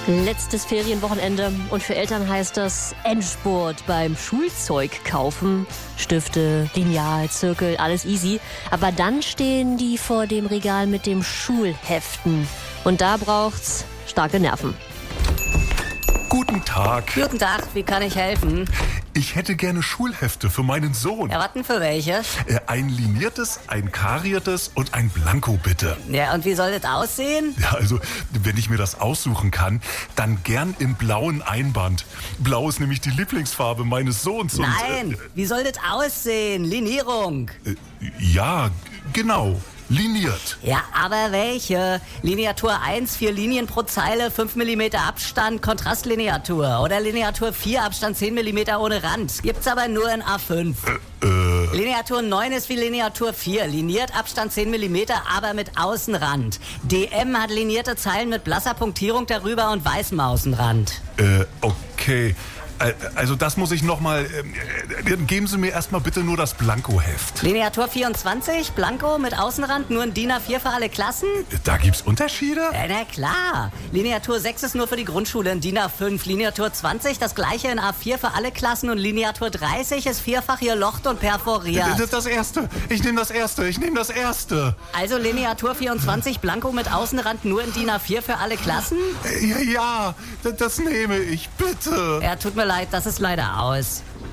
Letztes Ferienwochenende und für Eltern heißt das Endspurt beim Schulzeug kaufen. Stifte, Lineal, Zirkel, alles easy. Aber dann stehen die vor dem Regal mit dem Schulheften. Und da braucht's starke Nerven. Guten Tag. Guten Tag, wie kann ich helfen? Ich hätte gerne Schulhefte für meinen Sohn. Ja, was denn für welche? Ein liniertes, ein kariertes und ein Blanko, bitte. Ja, und wie soll das aussehen? Ja, also, wenn ich mir das aussuchen kann, dann gern im blauen Einband. Blau ist nämlich die Lieblingsfarbe meines Sohns. Nein, wie soll das aussehen? Linierung. Ja, genau. Liniert. Ja, aber welche? Lineatur 1, 4 Linien pro Zeile, 5 mm Abstand, Kontrastlineatur. Oder Lineatur 4, Abstand 10 mm ohne Rand. Gibt's aber nur in A5. Lineatur 9 ist wie Lineatur 4. Liniert, Abstand 10 mm, aber mit Außenrand. DM hat linierte Zeilen mit blasser Punktierung darüber und weißem Außenrand. Okay. Also das muss ich nochmal... geben Sie mir erstmal bitte nur das Blanko-Heft. Lineatur 24, Blanko mit Außenrand, nur ein DIN A4 für alle Klassen? Da gibt's Unterschiede? Na klar. Lineatur 6 ist nur für die Grundschule, ein DIN A5. Lineatur 20, das gleiche in A4 für alle Klassen. Und Lineatur 30 ist vierfach gelocht und perforiert. Das erste. Ich nehme das erste. Also Lineatur 24, Blanko mit Außenrand, nur in DIN A4 für alle Klassen? Ja, das nehme ich, bitte. Ja, tut mir leid, das ist leider aus.